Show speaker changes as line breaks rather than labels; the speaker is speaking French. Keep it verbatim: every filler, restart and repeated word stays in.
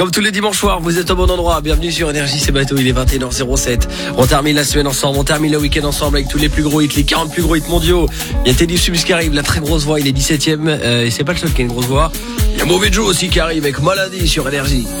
Comme tous les dimanches soirs, vous êtes au bon endroit. Bienvenue sur Énergie, c'est bateau, il est vingt et une heures zéro sept. On termine la semaine ensemble, on termine le week-end ensemble avec tous les plus gros hits, les quarante plus gros hits mondiaux. Il y a Teddy Swims qui arrive, la très grosse voix, il est dix-septième. Euh, et c'est pas le seul qui a une grosse voix. Il y a Mauvais Joe aussi qui arrive avec Maladie sur Énergie.